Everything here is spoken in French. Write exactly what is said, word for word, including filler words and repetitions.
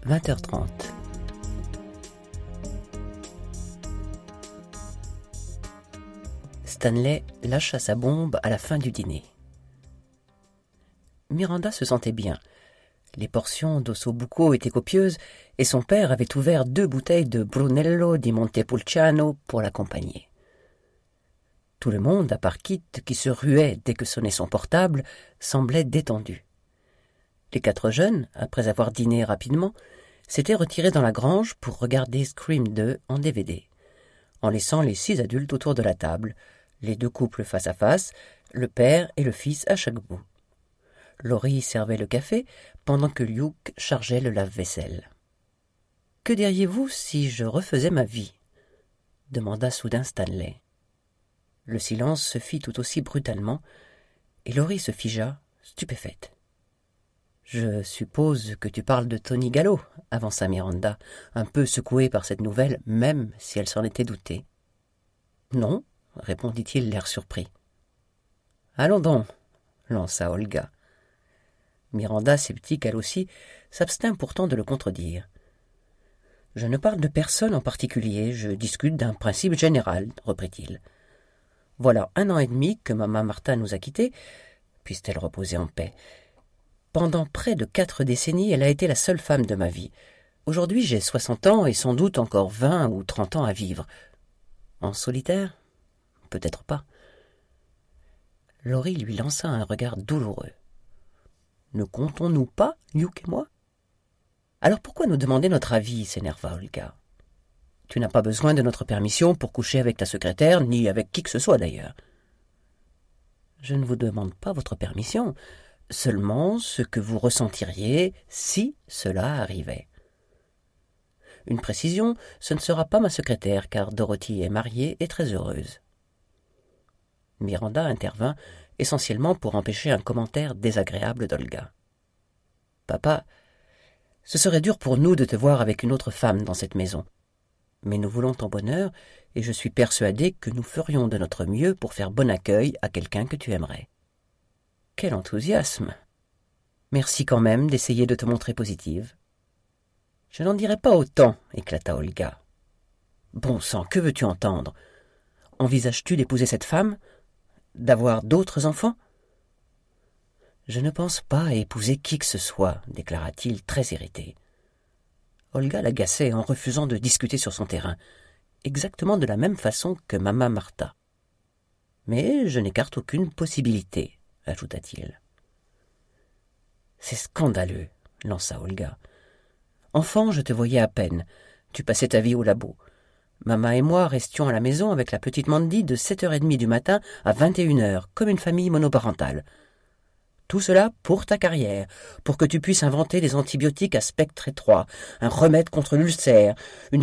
vingt heures trente. Stanley lâcha sa bombe à la fin du dîner. Miranda se sentait bien. Les portions d'osso bucco étaient copieuses et son père avait ouvert deux bouteilles de Brunello di Montepulciano pour l'accompagner. Tout le monde, à part Kit, qui se ruait dès que sonnait son portable, semblait détendu. Les quatre jeunes, après avoir dîné rapidement, s'étaient retirés dans la grange pour regarder Scream deux en D V D, en laissant les six adultes autour de la table, les deux couples face à face, le père et le fils à chaque bout. Laurie servait le café, pendant que Luke chargeait le lave-vaisselle. « Que diriez-vous si je refaisais ma vie ?» demanda soudain Stanley. Le silence se fit tout aussi brutalement, et Laurie se figea, stupéfaite. « Je suppose que tu parles de Tony Gallo, » avança Miranda, un peu secouée par cette nouvelle, même si elle s'en était doutée. « Non, » répondit-il l'air surpris. « Allons donc, » lança Olga. Miranda, sceptique elle aussi, s'abstint pourtant de le contredire. « Je ne parle de personne en particulier, je discute d'un principe général, » reprit-il. « Voilà un an et demi que maman Martha nous a quittés, puisse-t-elle reposer en paix. Pendant près de quatre décennies, elle a été la seule femme de ma vie. Aujourd'hui, j'ai soixante ans et sans doute encore vingt ou trente ans à vivre. En solitaire ? Peut-être pas. » Laurie lui lança un regard douloureux. « Ne comptons-nous pas, Luke et moi ? » « Alors pourquoi nous demander notre avis ?» s'énerva Olga. « Tu n'as pas besoin de notre permission pour coucher avec ta secrétaire, ni avec qui que ce soit d'ailleurs. »« Je ne vous demande pas votre permission, seulement ce que vous ressentiriez si cela arrivait. » Une précision, ce ne sera pas ma secrétaire, car Dorothy est mariée et très heureuse. Miranda intervint, essentiellement pour empêcher un commentaire désagréable d'Olga. « Papa, ce serait dur pour nous de te voir avec une autre femme dans cette maison. Mais nous voulons ton bonheur, et je suis persuadé que nous ferions de notre mieux pour faire bon accueil à quelqu'un que tu aimerais. » Quel enthousiasme! Merci quand même d'essayer de te montrer positive. Je n'en dirai pas autant, éclata Olga. Bon sang, que veux-tu entendre? Envisages-tu d'épouser cette femme? D'avoir d'autres enfants? Je ne pense pas à épouser qui que ce soit, déclara-t-il très irrité. Olga l'agaçait en refusant de discuter sur son terrain, exactement de la même façon que maman Martha. Mais je n'écarte aucune possibilité, ajouta-t-il. C'est scandaleux, lança Olga. Enfant, je te voyais à peine. Tu passais ta vie au labo. Maman et moi restions à la maison avec la petite Mandy de sept heures trente du matin à vingt et une heures, comme une famille monoparentale. Tout cela pour ta carrière, pour que tu puisses inventer des antibiotiques à spectre étroit, un remède contre l'ulcère, une